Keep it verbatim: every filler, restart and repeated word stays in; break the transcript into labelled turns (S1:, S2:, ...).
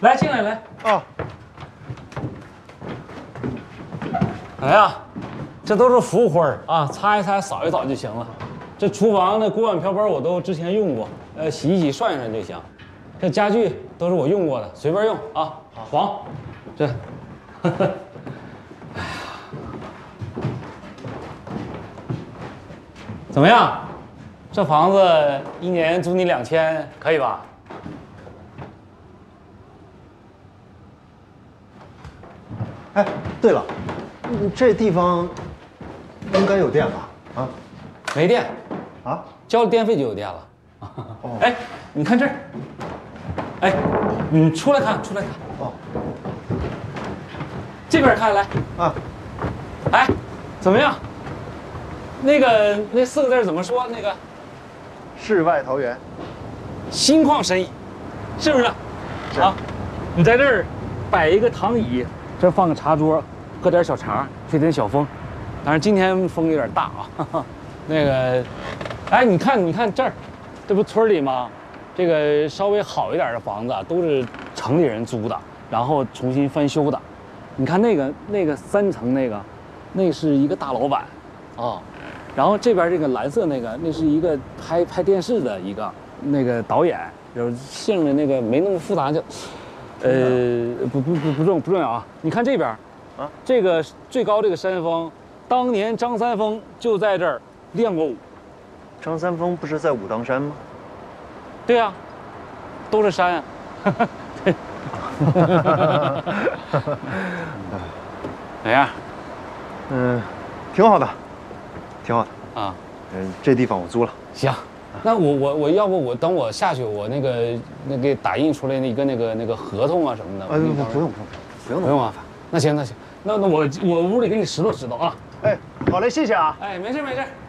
S1: 来进来来。
S2: 哦。
S1: 哎呀，这都是浮灰儿啊，擦一擦、扫一扫就行了。这厨房的锅碗瓢盆我都之前用过，呃，洗一洗、涮一涮就行。这家具都是我用过的，随便用啊。黄，这，呵呵。哎呀，怎么样？这房子一年租你两千，可以吧？
S2: 哎，对了，这地方应该有电吧？啊，
S1: 没电，
S2: 啊，
S1: 交了电费就有电了。
S2: 哦，
S1: 哎，你看这儿，哎，你出来看，出来看。
S2: 哦，
S1: 这边看来。
S2: 啊，
S1: 哎，怎么样？那个那四个字怎么说？那个
S2: 世外桃源，
S1: 心旷神怡，是不是？
S2: 是
S1: 啊，你在这儿摆一个躺椅，这儿放个茶桌，喝点小茶，吹点小风。当然今天风有点大啊。哈哈那个，哎，你看，你看这儿，这不村里吗？这个稍微好一点的房子都是城里人租的，然后重新翻修的。你看那个那个三层那个，那是一个大老板，啊，然后这边这个蓝色那个，那是一个拍拍电视的一个那个导演，就是姓的那个没那么复杂，叫，呃，不不不不重不重要啊。你看这边，啊，这个最高这个山峰，当年张三丰就在这儿练过武。
S2: 张三丰不是在武当山吗？
S1: 对呀、啊，都是山啊。对。怎样？
S2: 嗯，挺好的，挺好的
S1: 啊。
S2: 嗯，这地方我租了。
S1: 行，那我我我要不我等我下去，我那个那个打印出来那个那个那个合同啊什么的。
S2: 呃，不不用不用不用
S1: 不用麻烦。那行那行，那那我我屋里给你拾掇拾掇啊。
S2: 哎，好嘞，谢谢啊。
S1: 哎，没事没事。